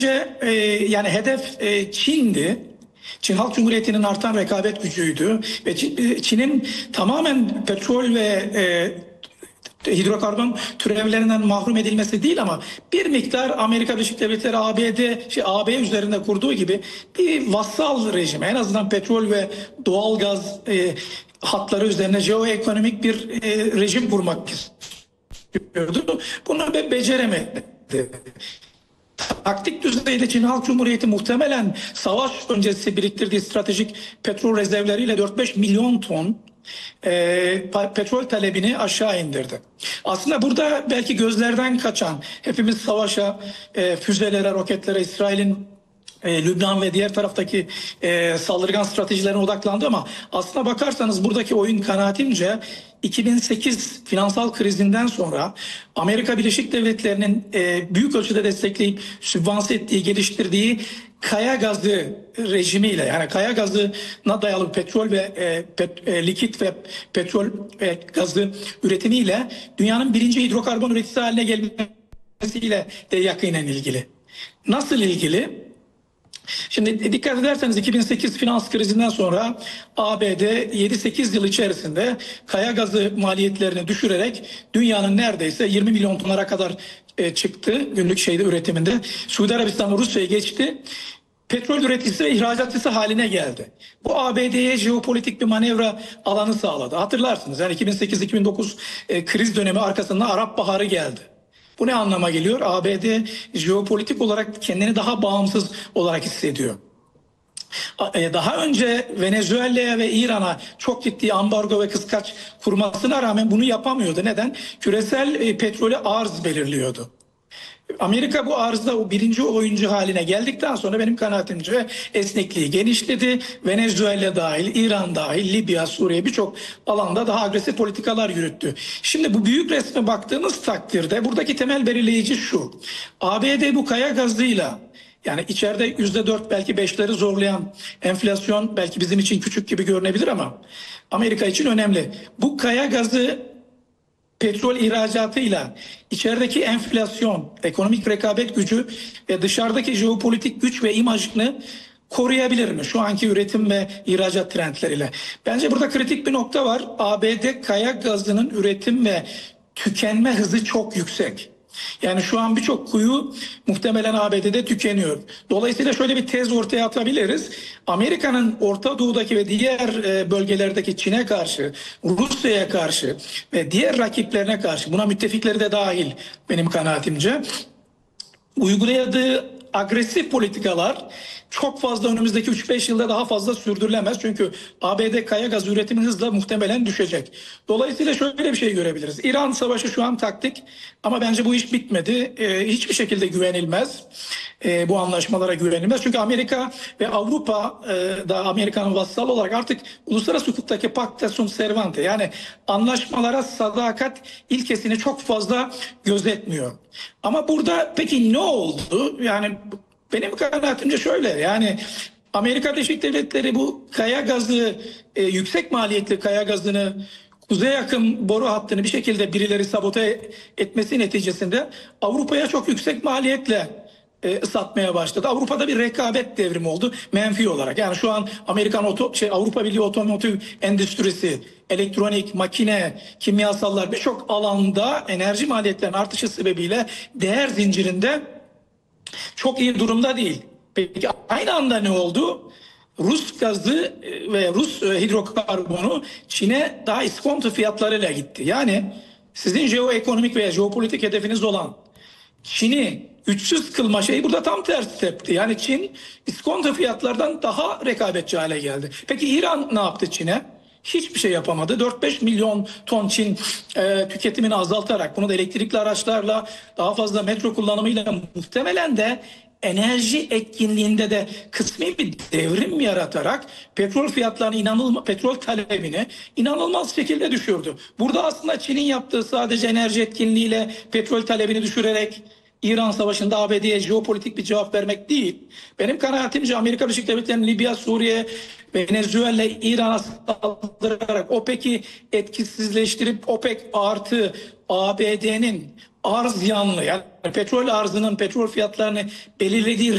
Yani hedef Çin'di. Çin Halk Cumhuriyeti'nin artan rekabet gücüydü ve Çin'in tamamen petrol ve hidrokarbon türevlerinden mahrum edilmesi değil ama bir miktar Amerika Birleşik Devletleri AB üzerinde kurduğu gibi bir vassal rejim, en azından petrol ve doğalgaz hatları üzerine jeoekonomik bir rejim kurmak istiyordu. Bunu beceremedi. Taktik düzeyde Çin Halk Cumhuriyeti muhtemelen savaş öncesi biriktirdiği stratejik petrol rezervleriyle 4-5 milyon ton petrol talebini aşağı indirdi. Aslında burada belki gözlerden kaçan, hepimiz savaşa, füzelere, roketlere, İsrail'in Lübnan ve diğer taraftaki saldırgan stratejilerine odaklandı ama aslına bakarsanız buradaki oyun kanaatimce 2008 finansal krizinden sonra Amerika Birleşik Devletleri'nin büyük ölçüde destekleyip sübvanse ettiği, geliştirdiği kaya gazı rejimiyle, yani kaya gazına dayalı petrol ve likit ve petrol gazı üretimiyle dünyanın birinci hidrokarbon üreticisi haline gelmesiyle de yakinen ilgili. Nasıl ilgili? Şimdi dikkat ederseniz 2008 finans krizinden sonra ABD 7-8 yıl içerisinde kaya gazı maliyetlerini düşürerek dünyanın neredeyse 20 milyon tonlara kadar çıktı günlük üretiminde. Suudi Arabistan ve Rusya'yı geçti. Petrol üreticisi ve ihracatçısı haline geldi. Bu ABD'ye jeopolitik bir manevra alanı sağladı. Hatırlarsınız yani 2008-2009 kriz dönemi arkasında Arap Baharı geldi. Bu ne anlama geliyor? ABD jeopolitik olarak kendini daha bağımsız olarak hissediyor. Daha önce Venezuela'ya ve İran'a çok ciddi ambargo ve kıskaç kurmasına rağmen bunu yapamıyordu. Neden? Küresel petrolü arz belirliyordu. Amerika bu arzda o birinci oyuncu haline geldikten sonra benim kanaatimce esnekliği genişledi. Venezuela dahil, İran dahil, Libya, Suriye birçok alanda daha agresif politikalar yürüttü. Şimdi bu büyük resme baktığımız takdirde buradaki temel belirleyici şu. ABD bu kaya gazıyla, yani içeride %4 belki 5'leri zorlayan enflasyon belki bizim için küçük gibi görünebilir ama Amerika için önemli. Bu kaya gazı petrol ihracatıyla içerideki enflasyon, ekonomik rekabet gücü ve dışarıdaki jeopolitik güç ve imajını koruyabilir mi şu anki üretim ve ihracat trendleriyle? Bence burada kritik bir nokta var. ABD kaya gazının üretim ve tükenme hızı çok yüksek. Yani şu an birçok kuyu muhtemelen ABD'de tükeniyor. Dolayısıyla şöyle bir tez ortaya atabiliriz. Amerika'nın Orta Doğu'daki ve diğer bölgelerdeki Çin'e karşı, Rusya'ya karşı ve diğer rakiplerine karşı, buna müttefikleri de dahil benim kanaatimce, uyguladığı agresif politikalar çok fazla önümüzdeki 3-5 yılda daha fazla sürdürülemez. Çünkü ABD kaya gazı üretimi hızla muhtemelen düşecek. Dolayısıyla şöyle bir şey görebiliriz. İran savaşı şu an taktik ama bence bu iş bitmedi. Hiçbir şekilde güvenilmez. Bu anlaşmalara güvenilmez. Çünkü Amerika ve Avrupa da Amerika'nın vassal olarak artık uluslararası hukuktaki pacta sunt servante, yani anlaşmalara sadakat ilkesini çok fazla gözetmiyor. Ama burada peki ne oldu? Yani benim kanaatimce şöyle, yani Amerika Birleşik Devletleri bu kaya gazı, yüksek maliyetli kaya gazını, kuzeye yakın boru hattını bir şekilde birileri sabote etmesi neticesinde Avrupa'ya çok yüksek maliyetle satmaya başladı. Avrupa'da bir rekabet devrimi oldu menfi olarak. Yani şu an Avrupa Birliği otomotiv endüstrisi, elektronik, makine, kimyasallar birçok alanda enerji maliyetlerinin artışı sebebiyle değer zincirinde çok iyi durumda değil. Peki aynı anda ne oldu? Rus gazı ve Rus hidrokarbonu Çin'e daha iskonto fiyatlarıyla gitti. Yani sizin jeoekonomik veya jeopolitik hedefiniz olan Çin'i güçsüz kılma şeyi burada tam tersi tepti. Yani Çin iskonto fiyatlardan daha rekabetçi hale geldi. Peki İran ne yaptı Çin'e? Hiçbir şey yapamadı. 4-5 milyon ton Çin tüketimini azaltarak, bunu da elektrikli araçlarla, daha fazla metro kullanımıyla, muhtemelen de enerji etkinliğinde de kısmi bir devrim yaratarak petrol talebini inanılmaz şekilde düşürdü. Burada aslında Çin'in yaptığı sadece enerji etkinliğiyle petrol talebini düşürerek İran Savaşı'nda ABD'ye jeopolitik bir cevap vermek değil. Benim kanaatimce Amerika Birleşik Devletleri'nin Libya, Suriye, Venezuela, İran'a saldırarak OPEC'i etkisizleştirip OPEC artı ABD'nin arz yanlı, yani petrol arzının petrol fiyatlarını belirlediği